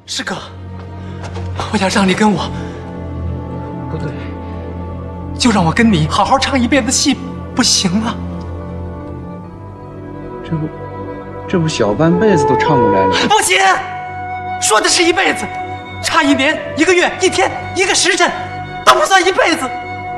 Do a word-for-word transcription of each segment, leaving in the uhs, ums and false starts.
师哥，我想让你跟我，不对，就让我跟你好好唱一辈子戏，不行吗？ 这不，这不小半辈子都唱过来了。 不行，说的是一辈子，差一年、一个月、一天、一个时辰，都不算一辈子。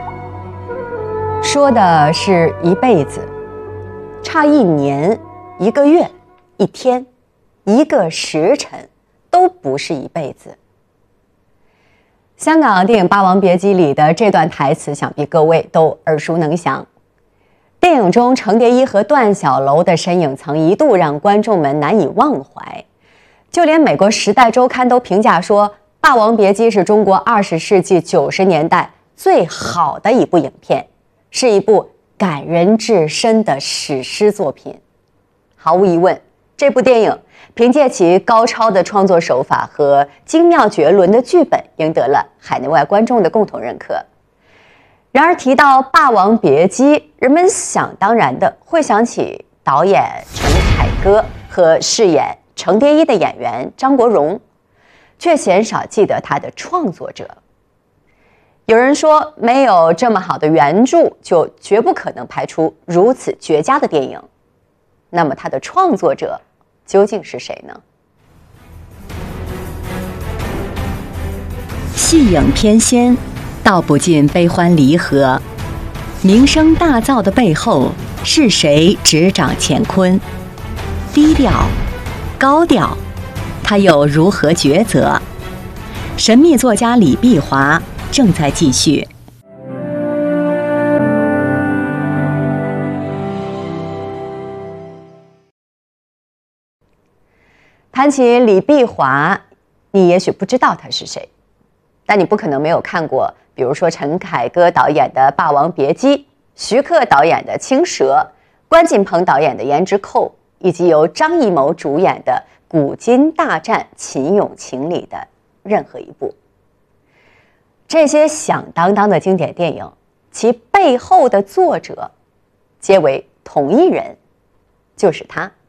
说的是一辈子，差一年、一个月、一天、一个时辰，都不是一辈子。香港电影《霸王别姬》里的这段台词，想必各位都耳熟能详。电影中程蝶衣和段小楼的身影曾一度让观众们难以忘怀，就连美国《时代周刊》都评价说，《霸王别姬》是中国二十世纪九十年代最好的一部影片，是一部感人至深的史诗作品。毫无疑问，这部电影凭借其高超的创作手法和精妙绝伦的剧本，赢得了海内外观众的共同认可。然而提到《霸王别姬》，人们想当然的会想起导演陈凯歌和饰演程蝶衣的演员张国荣，却鲜少记得他的创作者。有人说，没有这么好的原著，就绝不可能拍出如此绝佳的电影。那么他的创作者究竟是谁呢？ 戏影翩跹，道不尽悲欢离合。名声大噪的背后，是谁执掌乾坤？低调，高调，他又如何抉择？神秘作家李碧华正在继续。 谈起李碧华，你也许不知道他是谁，但你不可能没有看过，比如说陈凯歌导演的《霸王别姬》，徐克导演的《青蛇》，关锦鹏导演的《胭脂扣》，以及由张艺谋主演的《古今大战秦俑情》里的任何一部。这些响当当的经典电影，其背后的作者皆为同一人，就是他。